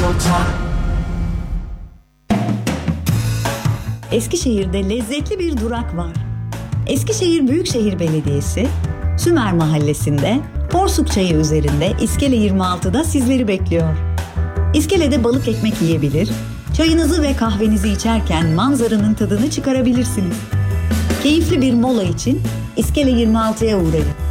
Eskişehir'de lezzetli bir durak var. Eskişehir Büyükşehir Belediyesi, Sümer Mahallesi'nde, Porsuk Çayı üzerinde İskele 26'da sizleri bekliyor. İskele'de balık ekmek yiyebilir, çayınızı ve kahvenizi içerken manzaranın tadını çıkarabilirsiniz. Keyifli bir mola için İskele 26'ya uğrayın.